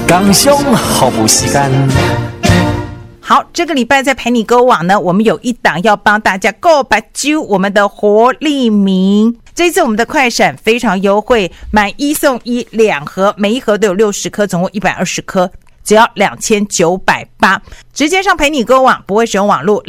工商服务时间。 好，这个礼拜在陪你购网呢，我们有一档要帮大家购把揪我们的活力明。这次我们的快闪非常优惠，买1送1两盒，每一盒都有60颗，总共120颗，只要2980，直接上陪你购网，不会使用网络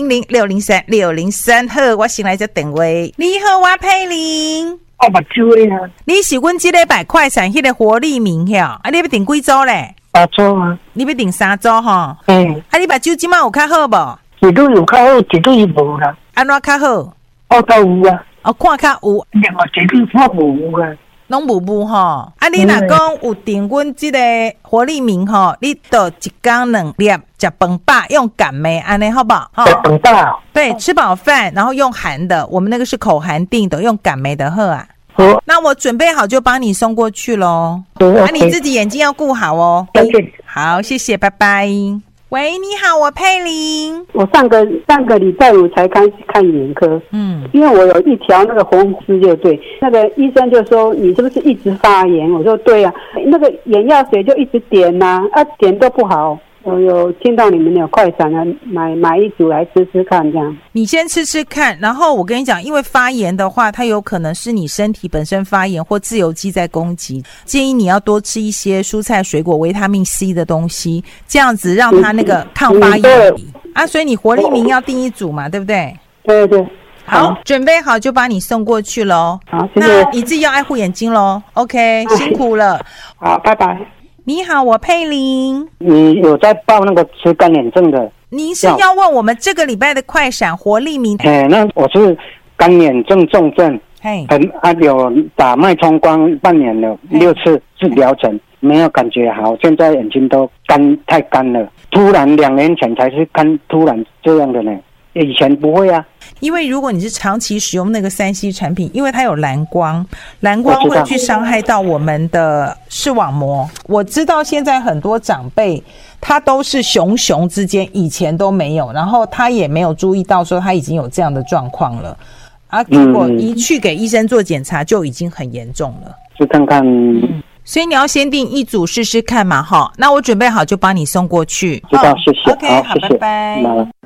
，0800603603。好，我先来这电话。你好，我佩玲。 我目睭的啊， 你是阮这礼拜快闪迄个活力明晓，啊，你要订几组咧 3组啊， 你要订3组吼？啊，你目睭即摆有较好无？ 一对有较好，一对无啦。 安怎较好？ 我都有啊， 哦，看较有， 另外一对我无啊。 拢无吼。啊，你若讲有订阮这个活力明吼，你就一天2粒吃饭饱，用干的安尼好不好？ 吃饭饱。 对，吃饱饭，然后用含的，我们那个是口含定的，用干梅的喝啊。 好， 那我准备好就帮你送过去咯。 啊， 你自己眼睛要顾好哦。好，谢谢，拜拜。喂，你好，我佩玲。 我上个礼拜五才开始看眼科，因为我有一条那个红丝，就对，那个医生就说你是不是一直发炎？我说对啊，那个眼药水就一直点呐，点都不好。有听到你们有快闪啊，买一组来吃吃看，这样。 你先吃吃看，然后我跟你讲，因为发炎的话，它有可能是你身体本身发炎或自由基在攻击，建议你要多吃一些蔬菜水果、维他命 C 的东西，这样子让它那个抗发炎啊。所以你活力明要订一组嘛，对不对？ 对对。 好，准备好就把你送过去咯。 好，谢谢。 那你自己要爱护眼睛咯。OK， 辛苦了。 好，拜拜。 你好，我佩玲。 你有在报那个吃干眼症的？ 您是要问我们这个礼拜的快闪活力明？ 那我是干眼症重症，有打脉冲光半年了，6次治疗程，没有感觉好，现在眼睛都太干了。突然2年前才是突然这样的呢，以前不会啊。 因为如果你是长期使用那个3C 产品，因为它有蓝光会去伤害到我们的视网膜。我知道现在很多长辈他都是熊之间以前都没有，然后他也没有注意到说他已经有这样的状况了啊，如果一去给医生做检查就已经很严重了。 去看看。 所以你要先订一组试试看嘛，哈。那我准备好就帮你送过去。 知道，谢谢。 OK， 好，拜拜。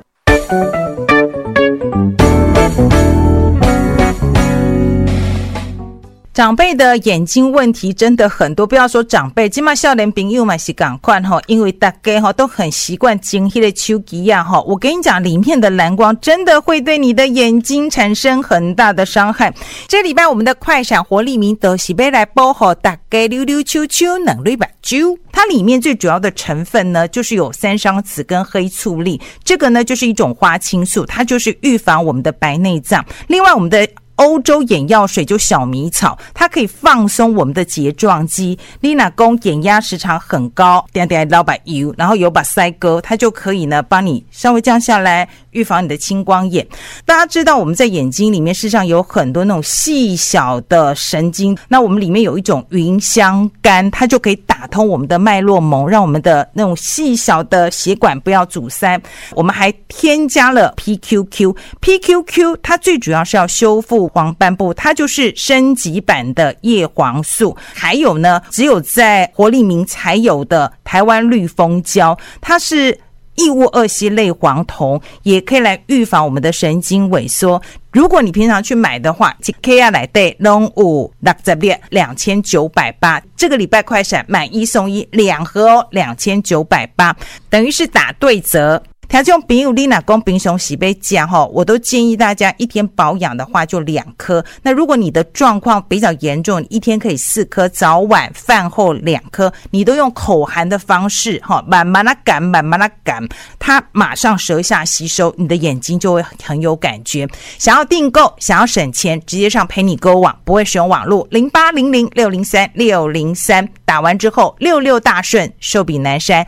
长辈的眼睛问题真的很多，不要说长辈，现在少年朋友嘛是同款齁，因为大家齁都很习惯睛那个手机啊齁，我跟你讲，里面的蓝光真的会对你的眼睛产生很大的伤害。这礼拜我们的快闪活力明都是要来保护大家溜溜秋秋能力把揪。它里面最主要的成分呢，就是有3商子跟黑醋栗，这个呢就是一种花青素，它就是预防我们的白内障。另外我们的欧洲眼药水就小米草，它可以放松我们的睫状肌。你若说眼压时常很高，点老把油，然后有把腮沟，它就可以呢帮你稍微降下来，预防你的青光眼。大家知道我们在眼睛里面事实上有很多那种细小的神经，那我们里面有一种芸香苷，它就可以打通我们的脉络盟，让我们的那种细小的血管不要阻塞。我们还添加了 PQQ， 它最主要是要修复黄斑部，它就是升级版的叶黄素。还有呢，只有在活力明才有的台湾绿蜂胶，它是异物2烯类黄酮，也可以来预防我们的神经萎缩。如果你平常去买的话，一颗下来对拢有60粒2980，这个礼拜快闪买1送1两盒哦，2980，等于是打对折。听众朋友，你若讲平常时要吃齁，我都建议大家一天保养的话就2颗。那如果你的状况比较严重，你一天可以4颗，早晚饭后2颗，你都用口含的方式齁，慢慢地赶，它马上舌下吸收，你的眼睛就会很有感觉。想要订购，想要省钱，直接上陪你购网，不会使用网络，0800603603，打完之后66大顺，寿比南山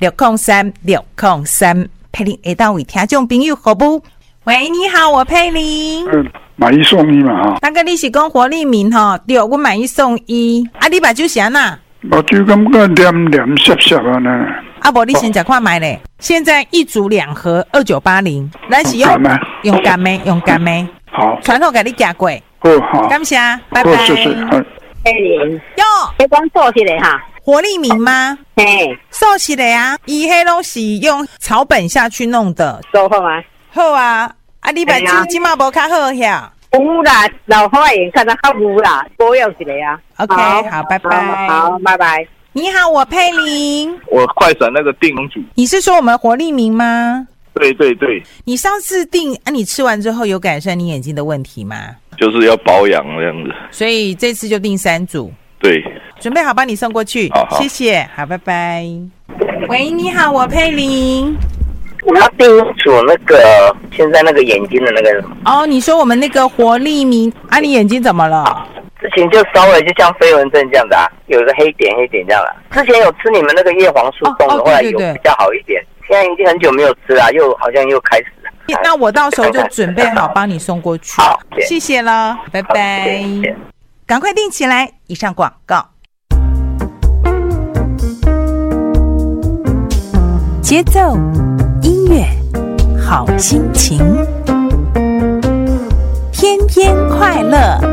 603。佩玲会当为听众朋友好不？喂，你好，我佩玲。 买1送1嘛哈。 那个你是讲活力明哈？对，我买1送1。啊，你目睭是安那？ 目睭感觉黏涩啊呢。 啊，无你先吃看买咧。现在1组2盒2980，咱是用干咩？好，传统给你加过。 好， 感谢，拜拜。 谢谢。 佩玲， 哟， 你讲做起来哈。 活力明吗？ 嘿， 收起来啊！伊迄拢是用草本下去弄的， 收好吗？ 好啊！啊，你把今嘛无较好呀？ 有啦，老花眼看到较有啦，保养一下啊。 OK， 好，拜拜。 好，拜拜。 你好，我佩玲。 我快闪那个定公主。 你是说我们活力明吗？ 对对对。 你上次订啊，你吃完之后有改善你眼睛的问题吗？ 就是要保养这样子。所以这次就订3组。 对。 准备好帮你送过去。 好， 谢谢，好，拜拜。喂，你好，我佩玲。 我要订一组那个现在那个眼睛的那个。 哦，你说我们那个活力明啊，你眼睛怎么了？ 之前就稍微就像飞蚊症这样子啊，有一个黑点这样啦。之前有吃你们那个叶黄素冻的，后来有比较好一点。现在已经很久没有吃啦，好像又开始了。 那我到时候就准备好帮你送过去。 好， 谢谢了，拜拜。赶快订起来。以上广告。 节奏，音乐，好心情，天天快乐。